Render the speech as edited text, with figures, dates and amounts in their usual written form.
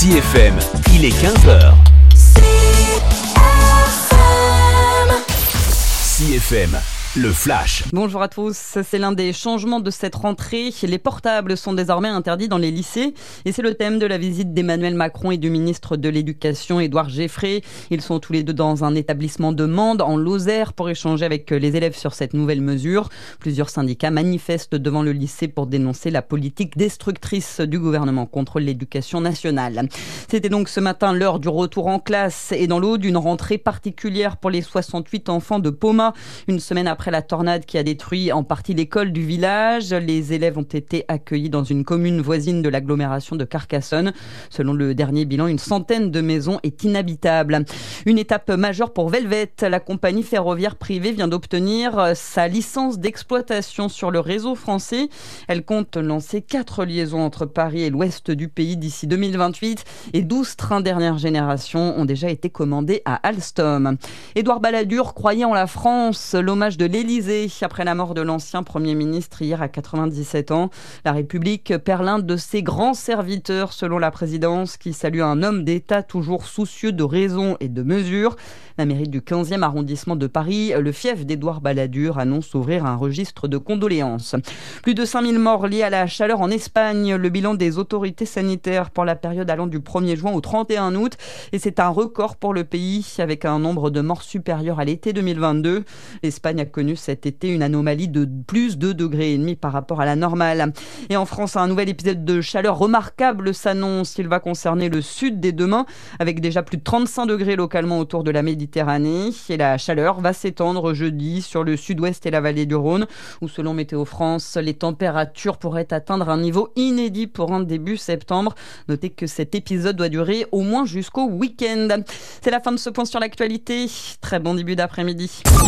CFM, il est 15h. CFM, le flash. Bonjour à tous, c'est l'un des changements de cette rentrée. Les portables sont désormais interdits dans les lycées et c'est le thème de la visite d'Emmanuel Macron et du ministre de l'Éducation, Édouard Geoffrey. Ils sont tous les deux dans un établissement de Mende, en Lozère, pour échanger avec les élèves sur cette nouvelle mesure. Plusieurs syndicats manifestent devant le lycée pour dénoncer la politique destructrice du gouvernement contre l'éducation nationale. C'était donc ce matin l'heure du retour en classe et dans l'eau d'une rentrée particulière pour les 68 enfants de Poma. Une semaine après la tornade qui a détruit en partie l'école du village, les élèves ont été accueillis dans une commune voisine de l'agglomération de Carcassonne. Selon le dernier bilan, une centaine de maisons est inhabitable. Une étape majeure pour Velvet. La compagnie ferroviaire privée vient d'obtenir sa licence d'exploitation sur le réseau français. Elle compte lancer 4 liaisons entre Paris et l'ouest du pays d'ici 2028 et 12 trains dernière génération ont déjà été commandés à Alstom. Édouard Balladur croyait en la France. L'hommage de l'Élysée après la mort de l'ancien Premier ministre hier à 97 ans. La République perd l'un de ses grands serviteurs selon la présidence qui salue un homme d'État toujours soucieux de raison et de mesure. La mairie du 15e arrondissement de Paris, le fief d'Édouard Balladur, annonce ouvrir un registre de condoléances. Plus de 5000 morts liés à la chaleur en Espagne. Le bilan des autorités sanitaires pour la période allant du 1er juin au 31 août. Et c'est un record pour le pays avec un nombre de morts supérieur à l'été 2022. L'Espagne a connu cet été une anomalie de plus de 2,5 degrés par rapport à la normale. Et en France, un nouvel épisode de chaleur remarquable s'annonce. Il va concerner le sud dès demain, avec déjà plus de 35 degrés localement autour de la Méditerranée. Et la chaleur va s'étendre jeudi sur le sud-ouest et la vallée du Rhône, où selon Météo France, les températures pourraient atteindre un niveau inédit pour un début septembre. Notez que cet épisode doit durer au moins jusqu'au week-end. C'est la fin de ce point sur l'actualité. Très bon début d'après-midi.